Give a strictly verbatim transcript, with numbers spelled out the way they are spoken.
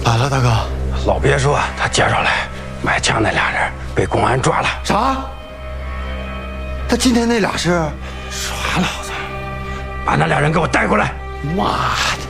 咋了，大哥？ 老别说他介绍来买枪那俩人被公安抓了。 啥？他今天那俩是？ 耍老子！把那俩人给我带过来！ 妈的！